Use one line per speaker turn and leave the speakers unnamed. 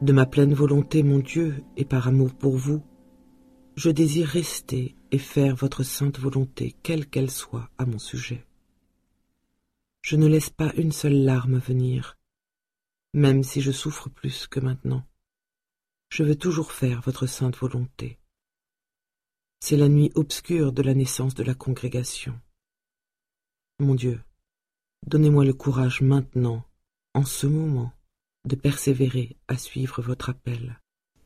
De ma pleine volonté, mon Dieu, et par amour pour vous, je désire rester et faire votre sainte volonté, quelle qu'elle soit, à mon sujet. Je ne laisse pas une seule larme venir, même si je souffre plus que maintenant. Je veux toujours faire votre sainte volonté. C'est la nuit obscure de la naissance de la congrégation. Mon Dieu, donnez-moi le courage maintenant, en ce moment, de persévérer à suivre votre appel.